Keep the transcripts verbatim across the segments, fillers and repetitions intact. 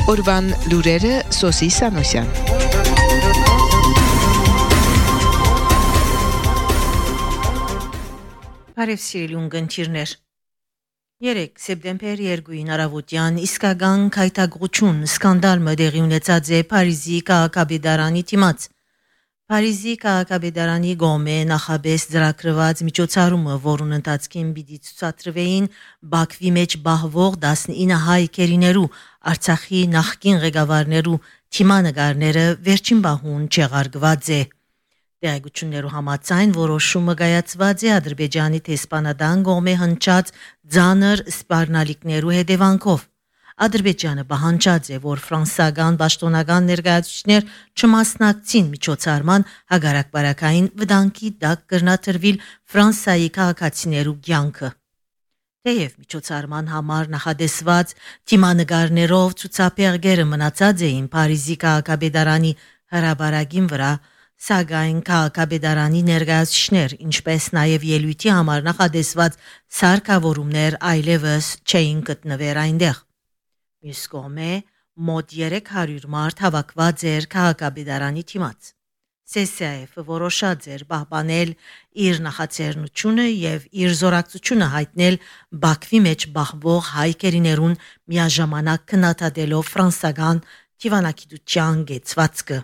Օրվան լուրերը Սոսի Սանոսյան։ Բարև սիրելի ունգընտիրներ։ Երեկ սեպտեմբեր երկուին առավոտյան իսկական քայթակղություն սկանդալ դեղի ունեցած է Փարիզի քաղաքապետարանի դիմաց։ Փարիզի քաղաքապետարանի գոմե նախաբես ծրագրված միջոցառումը, որուն ընթացքին պիտի ցուցադրվեին Բաքվի մեջ բահվող տասնինը հայ քերիներու Արցախի նախկին ղեկավարներու թիմանկարները վերջին բահուն չեղարկված է։ Տեղեկություններու համաձայն որոշումը կայացված է Ադրբեջանի տեսփանադան գոմե հնչած ձանր սպառնալիքներու հետևանքով։ Ադրբեջանը պահանջած է, որ ֆրանսական պաշտոնական ներկայացուցիչներ չմասնակցին միջոցառման հագարակբարակային վտանգի տակ կրնաթրվիլ Ֆրանսիայի քաղաքացիներու կյանքը։ Թեև միջոցառման համար նախադեсված թիմանկարներով ցուցափեղկերը մնացած էին Փարիզի քաղաքապետարանի հրաբարակին վրա, սակայն քաղաքապետարանի ներկայացուցիչներ, ինչպես նաև ելույթի համար նախադեсված սարքավորումներ այլևս չէին գտնվեր այնտեղ։ Մյուս կողմէ մոտ երեք հարյուր մարդ հավաքված էր քաղաքապետարանի դիմաց։ Սե Սե Էֆ-ը որոշած էր պահպանել իր նախաձեռնությունը եւ իր զորակցությունը հայտնել Բաքվի մեջ բախվող հայ քերիներուն միաժամանակ քննադատելով ֆրանսական դիվանագիտության գեցվածքը։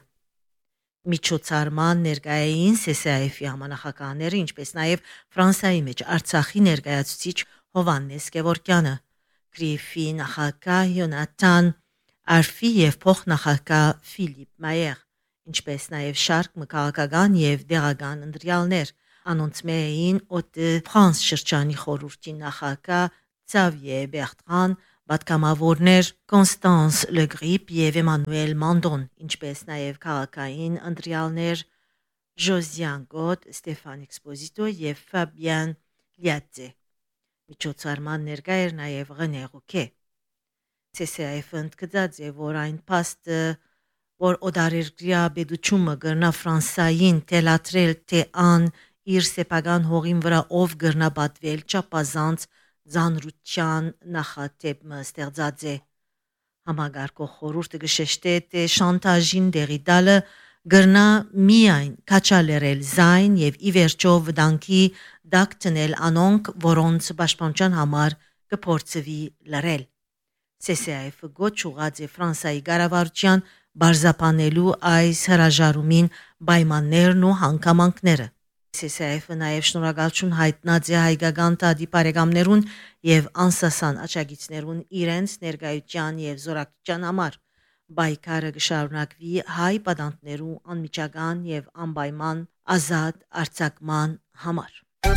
Միջոցառման ներկայային Սե Սե Էֆ-ի համանախագահները, ինչպես նաև Ֆրանսիայի մեջ Արցախի ներկայացուցիչ Հովհաննես Գևորգյանը, Գրիֆի նախագահ Յոնաթան Արֆի եւ փոխնախագահ Ֆիլիպ Մայեր, ինչպես նաև շարք մկաղական եւ դեղական ընտրյալներ, անոնց մեին Օտե Ֆրանս շրջանի խորհրդի նախագահ Ցավիե Բերտրան, պատգամավորներ Կոնստանս Լեգրիպ եւ Էմանուել Մանդոն, ինչպես նաև քաղաքային ընտրյալներ Ժոզյան Գոտ, Ստեֆան Էքսպոզիտո եւ Ֆաբիան Լիատե։ Միջոցառման ներկա էր նաև Ռենե Ռուկե։ Սե Սե Էֆ-ը ընդգծած է, որ այն փաստը, որ օդարերկրյա պետությունը կրնա Ֆրանսիային թելաթրել, թե ան իր սեփական հողին վրա ով կրնա պատվել չափազանց ձանրության նախատեպը ստեղծած է։ Համագարկող խորհուրդը գշեշտե, թե շանտաժին դեղի տալը կրնա միայն քաչալերել զայն եւ ի վերջո վտանգի դակ տնել անոնք, որոնց պաշտպանության համար կփորձվի լրել։ Սե Սե Էֆ-ը գոչ ուղղած է Ֆրանսիայի կառավարության բարձապանելու այս հրաժարումին պայմաններն ու հանգամանքները։ Սե Սե Էֆ-ը նաև շնորհակալություն հայտնած է հայկական տադի բարեկամներուն եւ անսասան աչագիցներուն իրենց ներկայության եւ զորակցության համար։ Բայկարը կշարունակվի հայ պատանդներու անմիջական եւ անպայման ազատ արձակման համար։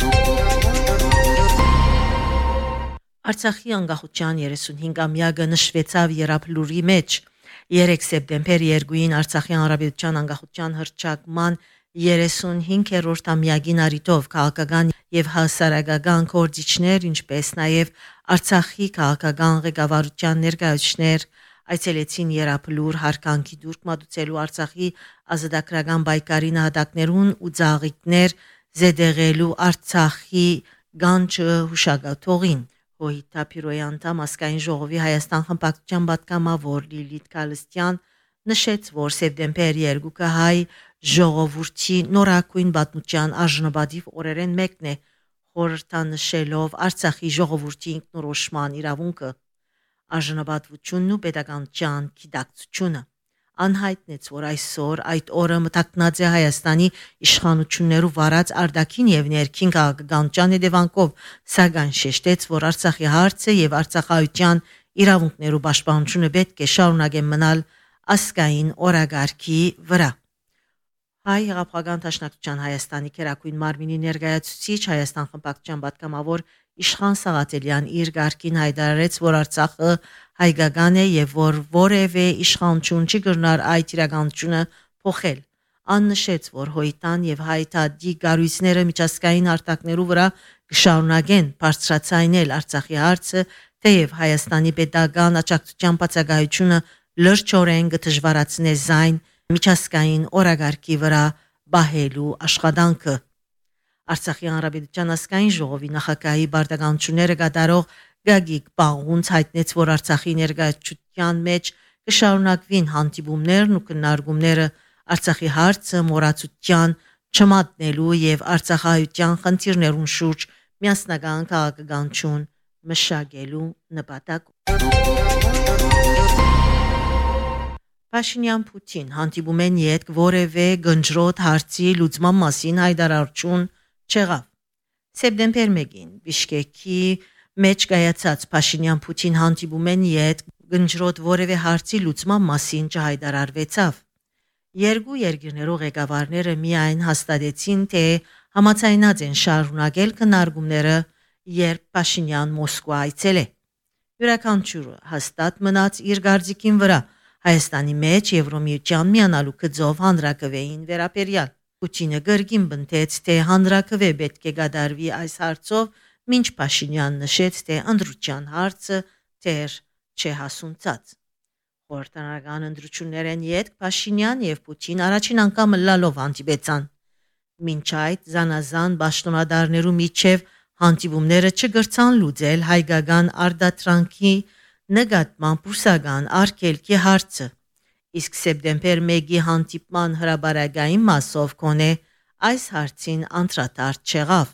Արցախի անկախության երեսունհինգամյակը նշվեցավ Երապլուրի մեջ։ երեք սեպտեմբեր երկուին Արցախի հանրապետության անկախության հռչակման երեսունհինգերորդ ամյակին առիթով քաղաքական եւ հասարակական գործիչներ, ինչպես նաեւ Արցախի քաղաքական ղեկավարության ներկայացուցիչներ այցելեցին Երապլուր հարկանքի դուրք մատուցելու Արցախի ազատագրական պայքարի նահատակներուն ու ծաղիկներ զեդեղելու Արցախի գանչը հուշագաթողին։ Հոյիթապիրոյի անդամ ազգային ժողովի Հայաստան խմբակցության պատգամավոր Լիլիթ Կալստյան նշեց, որ սեպտեմբեր երկուը հայ ժողովրդի նորակույն պատմության արժանապատիվ օրերեն մեկն է, խորհրդանշելով Արցախի ժողովրդի ինքնորոշման իրավունքը, արժանապատվությունն ու պետականության գիտակցությունը։ Անհայտնեց, որ այսօր այդ օրը մտակնած է Հայաստանի իշխանություններու վարած արտաքին եւ ներքին քաղաքականության հետևանքով, սակայն շեշտեց, որ Արցախի հարցը եւ արցախայության իրավունքներու պաշտպանությունը պետք է շարունակեն մնալ ազգային օրագարկի վրա։ Հայ հեղափոխական դաշնակցության Հայաստանի քերակույն մարմինի ներկայացուցիչ Հայաստան խմբակցության պատգամավոր Իշխան Սաղաթելյան իր գարկին հայտարարեց, որ Արցախը հայկական է եւ որ որևէ իշխանություն չի կրնար այդ իրականությունը փոխել։ Ան նշեց, որ Հոյտան եւ Հայտադի գարույցները միջազգային արտակներու վրա կշարունակեն բարձրացնել Արցախի հարցը, թեև Հայաստանի պետական աջակցության բացակայությունը լրջորեն կդժվարացնե զայն միջազգային օրագարկի վրա բահելու աշխատանքը։ Արցախի հանրապետության ազգային ժողովի նախագահի բարդականությունները կատարող Գագիկ Պաղունց հայտնեց, որ Արցախի ներկայացության մեջ կշարունակվին հանդիպումներն ու քննարկումները Արցախի հարցը մոռացության չմատնելու եւ արցախահայության խնդիրներուն շուրջ միասնական քաղաքականություն մշակելու նպատակով։ Փաշինյան-Պուտին հանդիպումեն յետք որևէ գնջրոտ հարցի լուծման մասին հայտարարություն չեղավ։ Սեպտեմբեր մեկին Բիշկեկի մեջ կայացած Փաշինյան-Պուտին հանդիպումեն յետք գնջրոտ որևէ հարցի լուծման մասին չհայտարարվեցավ։ Երկու երկրներու ղեկավարները միայն հաստատեցին, թե համաձայնած են շարունակել քննարկումները, երբ Փաշինյան Մոսկվա այցելե։ Յուրաքանչյուրը հաստատ մնաց իր գարձիկին վրա Հայաստանի մեջ Եվրոմիության միանալու գծով հանրակրվեին վերաբերյալ։ Պուտինը գրգին բնտեց, թե հանրակրվե պետք է գդարվի այս հարցով, մինչ Փաշինյան նշեց, թե ընդրության հարցը դեռ չէ հասունցած։ Խորհրդանական ընդրություններեն յետք Փաշինյան եւ Պուտին առաջին անգամ լալով հանդիպեցան։ Մինչ այդ զանազան պաշտոնատարներու միջև հանդիպումները չգրցան լուծել հայկական արտադրանքի նկատմամբ ռուսական արգելքի հարցը։ Իսկ սեպտեմբեր մեկի հանդիպման հրաբարակային մասով կոնե այս հարցին անդրադարձ չեղավ։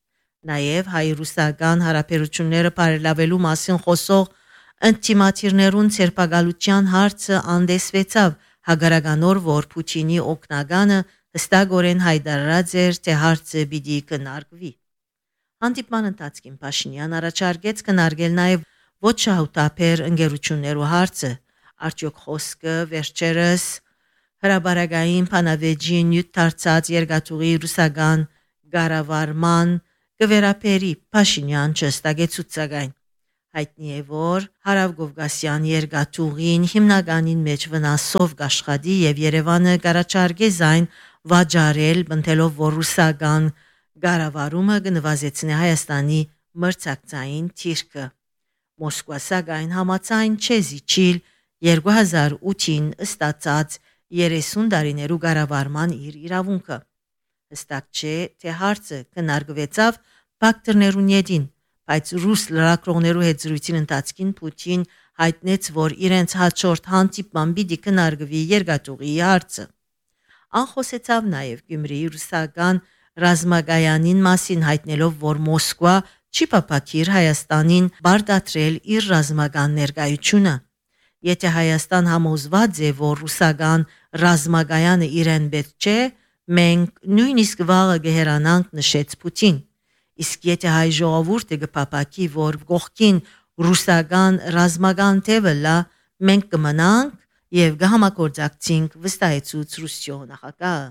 Նաև հայ-ռուսական հարաբերությունները բարելավելու մասին խոսող ինտիմատիրներուն ցերպակալության հարցը անդեսվեցավ հագարականոր, որ Պուտինի օգնականը հստակորեն հայտարարած էր, թե հարցը պիտի քննարկվի։ Հանդիպման ընթացքին Փաշինյան առաջարկեց քննարկել նաև ոչ շահութաբեր ընկերություններու հարցը, արդյոք խոսքը վերջերս հրաբարակային փանավեճի նյութ դարձած երկաթուղի ռուսական կառավարման կվերապերի Փաշինյան չստագեցուց սակայն։ Հայտնի է, որ հարավկովկասյան երկաթուղին հիմնականին մեջ վնասով կաշխատի եւ Երևանը կառաջարկե զայն վաճառել, բնտելով որ ռուսական կառավարումը կնվազեցնի Հայաստանի մրցակցային թիրքը։ Մոսկվա սակայն համաձայն չէ զիջիլ երկու հազար ութին ստացած երեսուն տարիներու կառավարման իր իրավունքը։ Հստակ չէ, թե հարցը քննարկվեցավ բակտերներուն յետին, բայց ռուս լրագրողներու հետ զրույցին ընթացքին Պուտին հայտնեց, որ իրենց հաջորդ հանդիպման պիտի քննարկվի երկաթուղի հարցը։ Անխոսեցավ նաև Գյումրիի ռուսական ռազմագայանին մասին հայտնելով, որ Մոսկվա չի պապակիր Հայաստանին բարդատրել իր ռազմական ներկայությունը։ Եթե Հայաստան համոզված է, որ ռուսական ռազմագայանը իրեն պետք չէ, մենք նույնիսկ վաղը կհեռանանք, նշեց Պուտին։ Իսկ եթե հայ ժողովուրդը կպապակի, որ կողքին ռուսական ռազմական թևը լա, մենք կմնանք եւ կհամագործակցենք, վստահեցուց Ռուսիո նախագահը։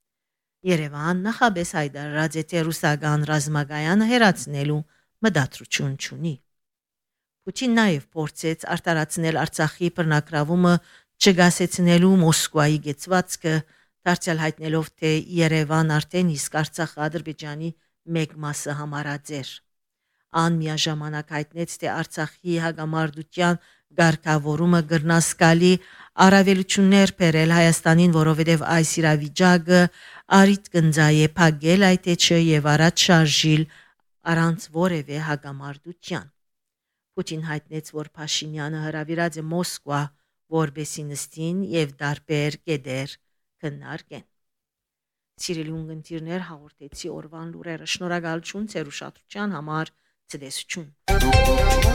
Երևան նախաբես հայտարարած է, թե ռուսական ռազմագայանը հերացնելու մտադրություն չունի։ Պուտին նաև փորձեց արտարացնել Արցախի բռնակրավումը չգասեցնելու Մոսկվայի գեցվածքը, դարձյալ հայտնելով, թե Երևան արդեն իսկ Արցախը Ադրբեջանի մեկ մասը համարած էր։ Ան միաժամանակ հայտնեց, թե Արցախի հագամարտության ղեկավարումը գրնասկալի առավելություններ բերել Հայաստանին, որովհետև այս իրավիճակը արիտ կնձայե փակել այդ էջը եւ առաջ շարժիլ առանց որևէ հագամարտության։ Պուտին հայտնեց, որ Փաշինյանը հրավիրած է Մոսկվա, որբեսի նստին եւ դարբեր կետեր քննարկեն։ Սիրելի ունգընտիրներ, հաղորդեցի օրվան լուրերը։ Շնորհակալություն ձեր ուշադրության համար։ Ցտեսություն։